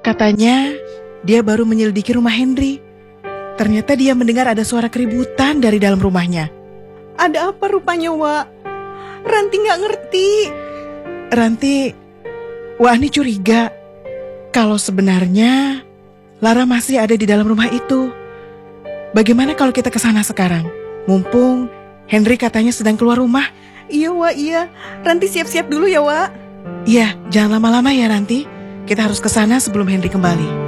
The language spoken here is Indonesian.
Katanya dia baru menyelidiki rumah Henry. Ternyata dia mendengar ada suara keributan dari dalam rumahnya. Ada apa rupanya, Wak? Ranti nggak ngerti. Wak curiga kalau sebenarnya Lara masih ada di dalam rumah itu. Bagaimana kalau kita ke sana sekarang? Mumpung Henry katanya sedang keluar rumah. Iya, Wak, iya. Ranti siap-siap dulu ya, Wak. Iya, jangan lama-lama ya Ranti. Kita harus ke sana sebelum Henry kembali.